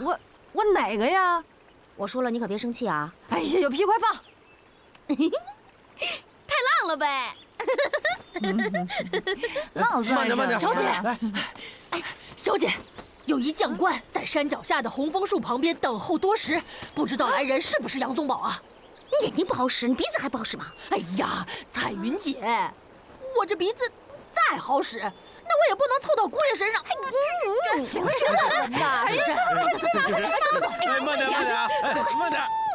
我哪个呀？ 我说了，你可别生气啊！ 哎呀，有屁快放！ 太浪了呗！ 浪算什么？ 慢点， 小姐， 来， 小姐，有一将官在山脚下的红枫树旁边等候多时，不知道来人是不是杨宗保啊？ 你眼睛不好使，你鼻子还不好使吗？ 哎呀，彩云姐，我这鼻子再好使，那我也不能凑到姑爷身上。 行了行了， 那是。 哎，慢点，慢点啊，慢点。